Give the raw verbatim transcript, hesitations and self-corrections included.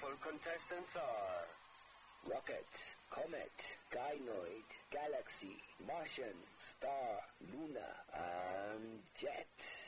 successful contestants are Rocket, Comet, Gynoid, Galaxy, Martian, Star, Luna, and Jet.